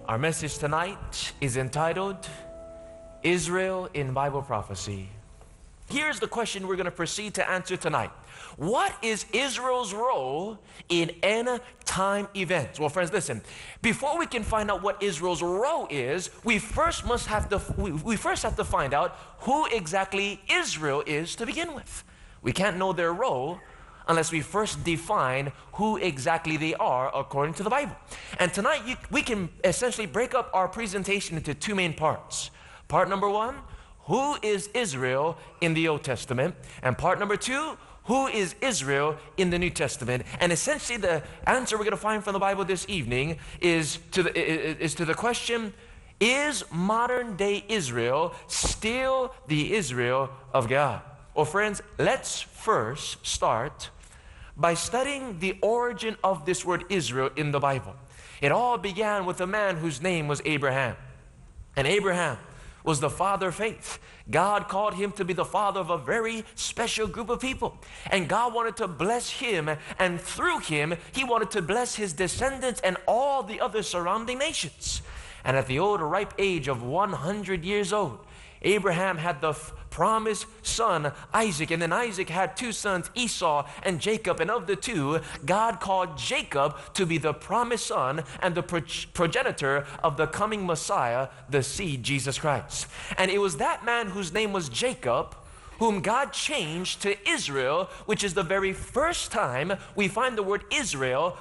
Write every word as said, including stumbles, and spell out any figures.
Our message tonight is entitled, Israel in Bible Prophecy. Here's the question we're going to proceed to answer tonight. What is Israel's role in end time events? Well, friends, listen. Before we can find out what Israel's role is, we first must have to we, we first have to find out who exactly Israel is to begin with. We can't know their role unless we first define who exactly they are according to the Bible. And tonight you, we can essentially break up our presentation into two main parts. Part number one, who is Israel in the Old Testament? And part number two, who is Israel in the New Testament? And essentially the answer we're going to find from the Bible this evening is to the, is to the question, is modern day Israel still the Israel of God? Well, friends, let's first start by studying the origin of this word Israel in the Bible. It all began with a man whose name was Abraham. And Abraham was the father of faith. God called him to be the father of a very special group of people. And God wanted to bless him, and through him, he wanted to bless his descendants and all the other surrounding nations. And at the old ripe age of one hundred years old, Abraham had the promised son Isaac, and then Isaac had two sons, Esau and Jacob, and of the two, God called Jacob to be the promised son and the pro progenitor of the coming Messiah, the seed, Jesus Christ. And it was that man whose name was Jacob whom God changed to Israel, which is the very first time we find the word Israel